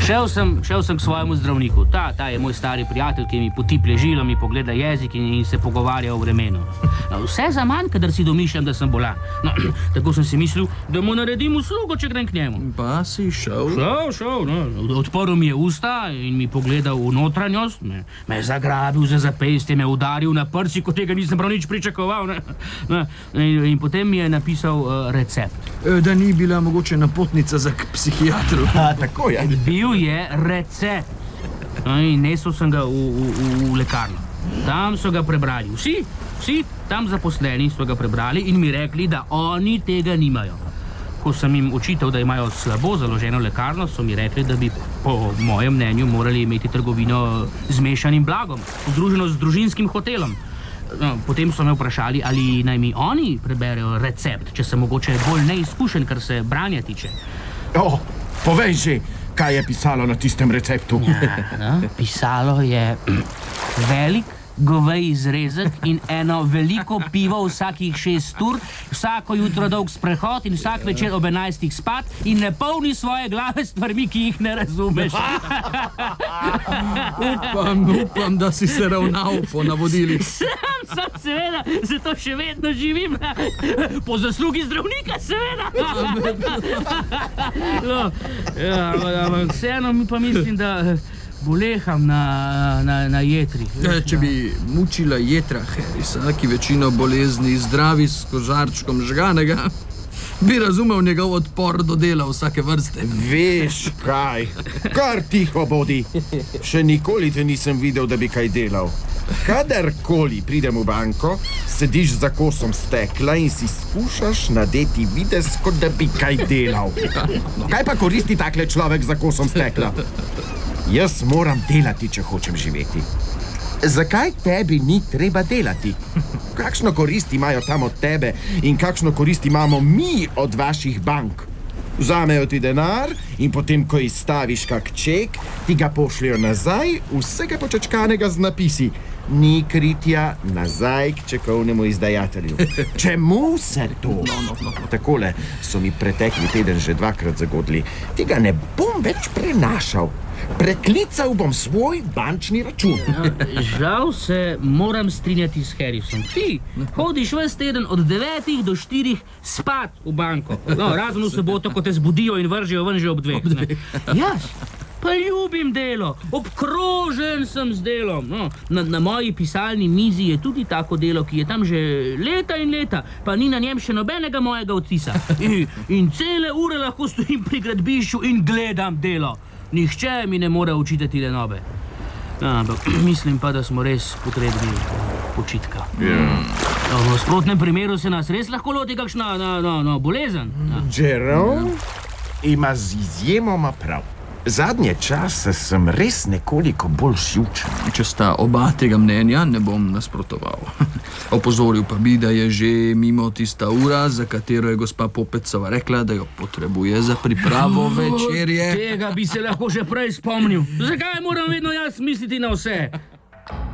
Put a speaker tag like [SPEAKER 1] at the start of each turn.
[SPEAKER 1] Šel sem k svojemu zdravniku. Ta je moj stari prijatelj, ki mi potiplje žilo, mi pogleda jezik in se pogovarja o vremenu. Vse za manj, kadar si domišljam, da sem bolan. Tako sem si mislil, da mu naredim uslugo, če grem k njemu.
[SPEAKER 2] Pa si šel?
[SPEAKER 1] Šel. Odprl mi je usta in mi pogledal v notranjost, me zagrabil za zapestje, me udaril na prsi, kot tega nisem prav nič pričakoval. In potem mi je napisal recept.
[SPEAKER 2] Da ni bila mogoče napotnica za k psihiatru.
[SPEAKER 3] Tako je.
[SPEAKER 1] Bil je recept. In nesel sem ga v lekarno. Tam so ga prebrali. Vsi tam zaposleni so ga prebrali in mi rekli, da oni tega nimajo. Ko sem jim očital, da imajo slabo založeno lekarno, so mi rekli, da bi po mojem mnenju morali imeti trgovino z mešanim blagom, združeno z družinskim hotelom. Potem so me vprašali, ali naj mi oni preberejo recept, če sem mogoče bolj neizkušen, kar se branja tiče.
[SPEAKER 3] Povej že, kaj je pisalo na tistem receptu.
[SPEAKER 1] Pisalo je velik govej izrezek in eno veliko pivo vsakih 6 ur, vsako jutro dolg sprehod in vsak večer ob 11 spat in ne polni svoje glave stvarmi, ki jih ne razumeš.
[SPEAKER 2] Upam, da si se ravnal po navodilih.
[SPEAKER 1] Sem seveda, zato še vedno živim. Po zaslugi zdravnika, seveda. Ampak vseeno mi pa mislim, da boleham na jetri.
[SPEAKER 2] Če bi mučila jetra Harrisa, ki večino bolezni zdravi s kožarčkom žganega, bi razumel njegov odpor do dela vsake vrste.
[SPEAKER 3] Veš kaj, kar tiho bodi. Še nikoli te nisem videl, da bi kaj delal. Kadarkoli pridem v banko, sediš za kosom stekla in si skušaš nadeti videz, kot da bi kaj delal. Kaj pa koristi takle človek za kosom stekla? Jaz moram delati, če hočem živeti. Zakaj tebi ni treba delati? Kakšno korist imajo tam od tebe in kakšno korist imamo mi od vaših bank? Vzamejo ti denar in potem, ko izstaviš kak ček, ti ga pošljajo nazaj, vsega počečkanega z napisi. Ni kritja, nazaj k čekovnemu izdajatelju. Čemu se to? Takole so mi pretekli teden že 2-krat zagodli. Tega ne bom več prenašal. Preklical bom svoj bančni račun.
[SPEAKER 1] Žal se moram strinjati s Harrisom. Ti hodiš ves teden od 9 do 4 spat v banko. Razen v soboto, ko te zbudijo in vržejo ven že ob 2. Jaz pa ljubim delo, obkrožen sem z delom. Na moji pisalni mizi je tudi tako delo, ki je tam že leta in leta, pa ni na njem še nobenega mojega odtisa. In cele ure lahko stojim pri gradbišču in gledam delo. Nihče mi ne more učitati lenobe. Ampak mislim pa, da smo res potrebni počitka. V nasprotnem primeru se nas res lahko loti kakšna bolezen.
[SPEAKER 3] Jerome ima z izjemoma prav. Zadnje čase sem res nekoliko bolj živčen.
[SPEAKER 2] Če sta oba tega mnenja, ne bom nasprotoval. Opozoril pa bi, da je že mimo tista ura, za katero je gospa Popecova rekla, da jo potrebuje za pripravo večerje.
[SPEAKER 1] Tega bi se lahko že prej spomnil. Zakaj moram vedno jaz misliti na vse?